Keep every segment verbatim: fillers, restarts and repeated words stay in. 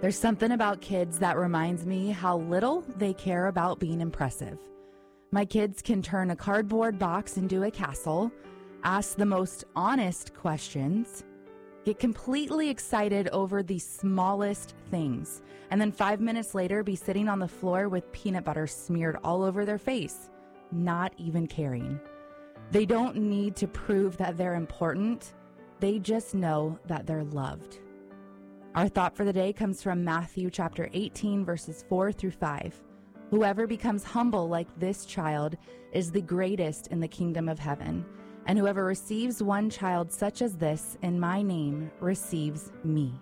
There's something about kids that reminds me how little they care about being impressive. My kids can turn a cardboard box into a castle, ask the most honest questions, get completely excited over the smallest things, and then five minutes later be sitting on the floor with peanut butter smeared all over their face, not even caring. They don't need to prove that they're important. They just know that they're loved. Our thought for the day comes from Matthew chapter eighteen, verses four through five. Whoever becomes humble like this child is the greatest in the kingdom of heaven. And whoever receives one child such as this in my name receives me.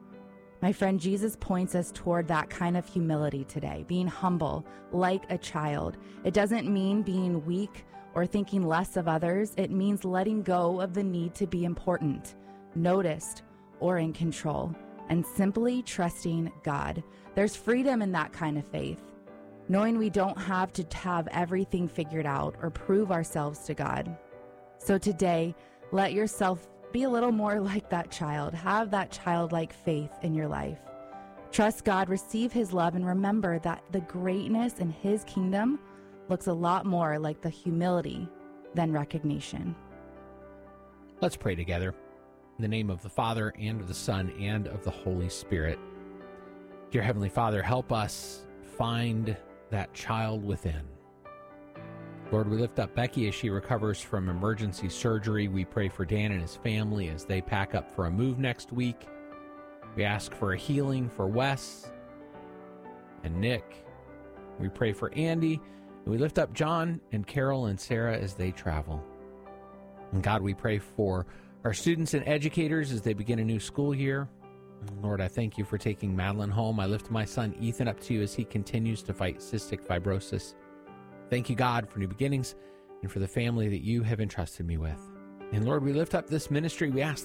My friend, Jesus points us toward that kind of humility today, being humble like a child. It doesn't mean being weak or thinking less of others. It means letting go of the need to be important, noticed, or in control, and simply trusting God. There's freedom in that kind of faith, knowing we don't have to have everything figured out or prove ourselves to God. So today, let yourself be a little more like that child. Have that childlike faith in your life. Trust God, receive his love, and remember that the greatness in his kingdom looks a lot more like the humility than recognition. Let's pray together. In the name of the Father, and of the Son, and of the Holy Spirit. Dear Heavenly Father, help us find that child within. Lord, we lift up Becky as she recovers from emergency surgery. We pray for Dan and his family as they pack up for a move next week. We ask for a healing for Wes and Nick. We pray for Andy. And we lift up John and Carol and Sarah as they travel. And God, we pray for our students and educators as they begin a new school year. Lord, I thank you for taking Madeline home. I lift my son Ethan up to you as he continues to fight cystic fibrosis. Thank you, God, for new beginnings and for the family that you have entrusted me with. And Lord, we lift up this ministry. We ask